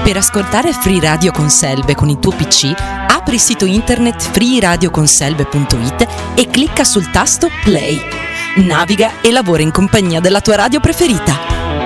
Per ascoltare Free Radio Conselve con il tuo PC, apri il sito internet freeradioconselve.it e clicca sul tasto Play. Naviga e lavora in compagnia della tua radio preferita.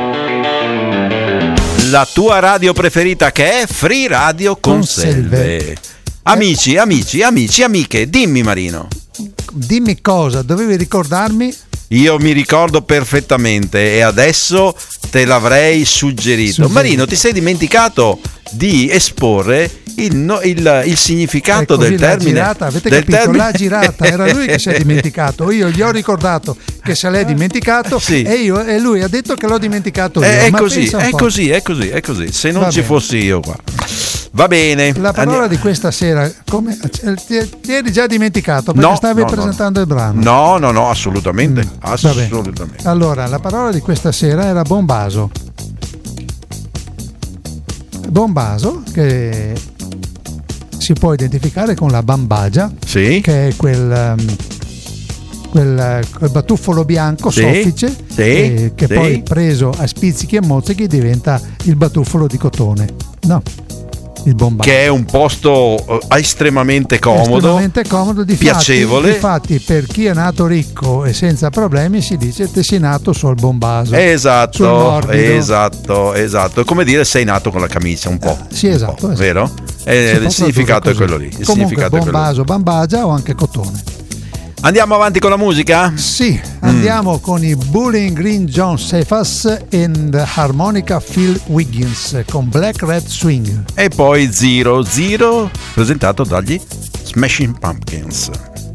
La tua radio preferita, che è Free Radio Conselve. Amici, amiche, dimmi Marino. Dimmi cosa, dovevi ricordarmi? Io mi ricordo perfettamente e adesso te l'avrei suggerito. Marino, ti sei dimenticato di esporre il significato del termine. Avete capito? L'ha girata, era lui che si è dimenticato. Io gli ho ricordato che se l'è dimenticato sì. E lui ha detto che l'ho dimenticato io. È così. Se non ci fossi io qua. Va bene. La parola di questa sera, come ti eri già dimenticato perché stavi presentando il brano? No, assolutamente. Assolutamente. Allora, la parola di questa sera era bombaso. Bombaso, che si può identificare con la bambagia, sì, che è quel batuffolo bianco soffice, che poi preso a spizzichi e mozzichi diventa il batuffolo di cotone, no? Il bombaso, che è un posto estremamente comodo, piacevole. Infatti, per chi è nato ricco e senza problemi, si dice te sei nato sul bombaso. Esatto. È come dire sei nato con la camicia, un po'. Sì, esatto. Vero? Il significato è quello lì. Comunque bombaso, bambagia o anche cotone. Andiamo avanti con la musica? Sì, andiamo con i Bowling Green John Cephas and Harmonica Phil Wiggins con Black Red Swing. E poi Zero Zero presentato dagli Smashing Pumpkins.